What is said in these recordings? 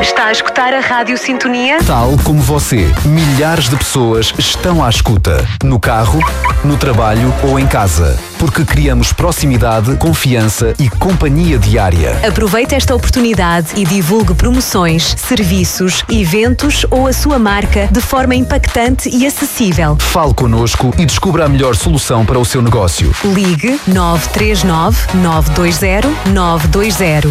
Está a escutar a Rádio Sintonia? Tal como você, milhares de pessoas estão à escuta. No carro, no trabalho ou em casa. Porque criamos proximidade, confiança e companhia diária. Aproveite esta oportunidade e divulgue promoções, serviços, eventos ou a sua marca de forma impactante e acessível. Fale connosco e descubra a melhor solução para o seu negócio. Ligue 939 920 920.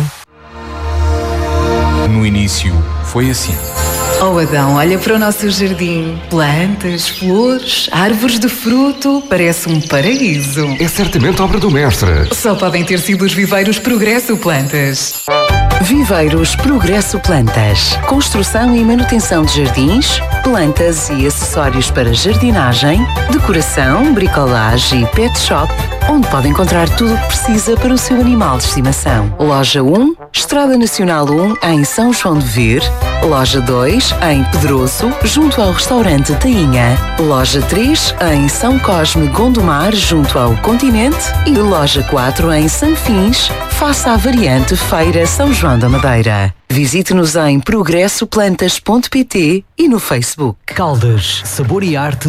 No início, foi assim. Oh Adão, olha para o nosso jardim. Plantas, flores, árvores de fruto. Parece um paraíso. É certamente obra do mestre. Só podem ter sido os viveiros Progresso Plantas. Viveiros Progresso Plantas. Construção e manutenção de jardins, plantas e acessórios para jardinagem, decoração, bricolagem e pet shop, onde pode encontrar tudo o que precisa para o seu animal de estimação. Loja 1, Estrada Nacional 1, em São João de Ver. Loja 2, em Pedroso, junto ao restaurante Tainha. Loja 3, em São Cosme, Gondomar, junto ao Continente. E loja 4, em Sanfins, face à variante Feira São João da Madeira. Visite-nos em progressoplantas.pt e no Facebook. Caldas, Sabor e Arte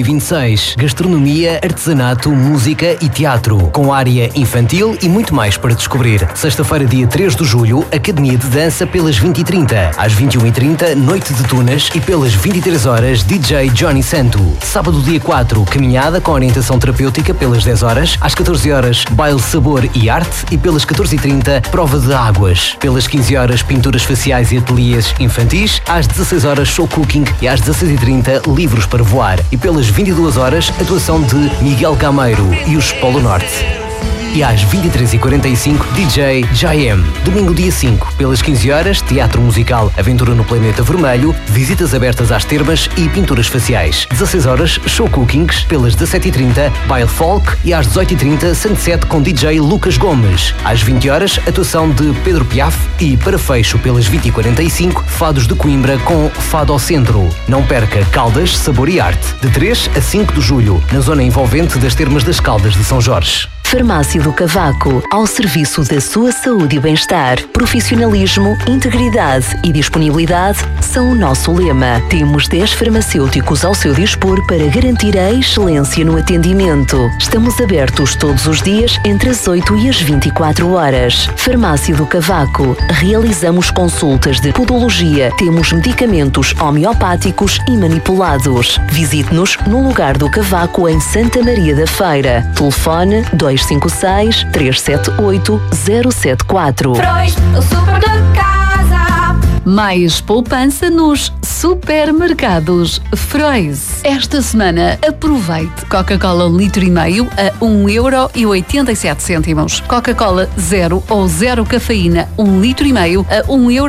2026. Gastronomia, artesanato, música e teatro. Com área infantil e muito mais para descobrir. Sexta-feira, dia 3 de julho, Academia de Dança pelas 20h30. Às 21h30, Noite de Tunas e pelas 23 horas, DJ Johnny Santo. Sábado, dia 4, Caminhada com orientação terapêutica pelas 10 horas. Às 14 horas, Baile, Sabor e Arte e pelas 14h30, Prova de Águas. Pelas 15 horas, Pinturas faciais e ateliês infantis. Às 16 horas, show cooking e às 16h30, livros para voar. E pelas 22 horas, atuação de Miguel Gameiro e os Polo Norte. E às 23h45, DJ JM. Domingo, dia 5, pelas 15 horas, teatro musical Aventura no Planeta Vermelho, visitas abertas às termas e pinturas faciais. 16 horas, show cookings, pelas 17h30, baile folk e às 18h30, sunset com DJ Lucas Gomes. Às 20 horas, atuação de Pedro Piaf e, para fecho, pelas 20h45, Fados de Coimbra com Fado ao Centro. Não perca Caldas, Sabor e Arte, de 3 a 5 de julho, na zona envolvente das Termas das Caldas de São Jorge. Farmácia do Cavaco, ao serviço da sua saúde e bem-estar. Profissionalismo, integridade e disponibilidade são o nosso lema. Temos 10 farmacêuticos ao seu dispor para garantir a excelência no atendimento. Estamos abertos todos os dias entre as 8 e as 24 horas. Farmácia do Cavaco. Realizamos consultas de podologia. Temos medicamentos homeopáticos e manipulados. Visite-nos no Lugar do Cavaco, em Santa Maria da Feira. Telefone 256-378-074. Frois, o super da casa. Mais poupança nos supermercados Frois. Esta semana, aproveite Coca-Cola 1,5 litro a 1,87€. Coca-Cola 0 ou 0 cafeína 1,5 litro a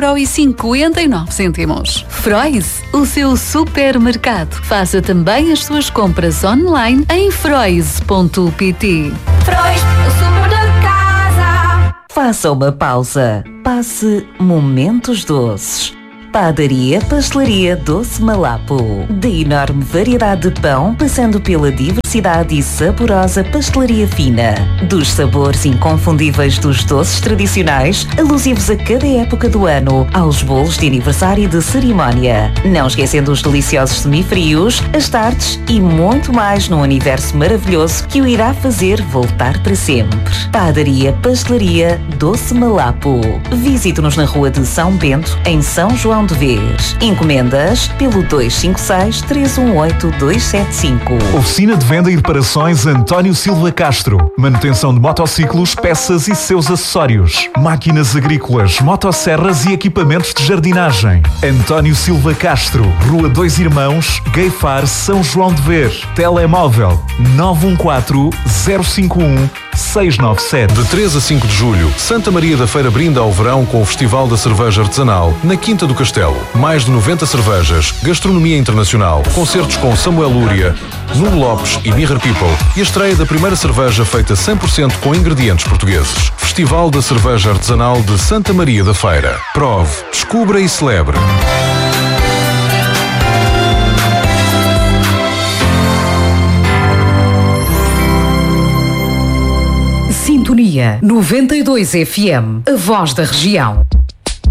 1,59€. Frois, o seu supermercado. Faça também as suas compras online em frois.pt. Frois, o super da casa. Faça uma pausa. Passe momentos doces. Padaria Pastelaria Doce Malapo. Da enorme variedade de pão, passando pela diversidade e saborosa pastelaria fina. Dos sabores inconfundíveis dos doces tradicionais, alusivos a cada época do ano, aos bolos de aniversário e de cerimónia. Não esquecendo os deliciosos semifrios, as tartes e muito mais num universo maravilhoso que o irá fazer voltar para sempre. Padaria Pastelaria Doce Malapo. Visite-nos na Rua de São Bento, em São João de Ver. Encomendas pelo 256-318-275. Oficina de Venda e Reparações António Silva Castro. Manutenção de motociclos, peças e seus acessórios. Máquinas agrícolas, motosserras e equipamentos de jardinagem. António Silva Castro, Rua 2 Irmãos, Gueifar, São João de Ver. Telemóvel 914-051-697. De 3 a 5 de julho, Santa Maria da Feira brinda ao verão com o Festival da Cerveja Artesanal na Quinta do Castelo. Mais de 90 cervejas, gastronomia internacional, concertos com Samuel Lúria, Nuno Lopes e Mirror People e a estreia da primeira cerveja feita 100% com ingredientes portugueses. Festival da Cerveja Artesanal de Santa Maria da Feira. Prove, descubra e celebre. Sintonia 92 FM, a voz da região.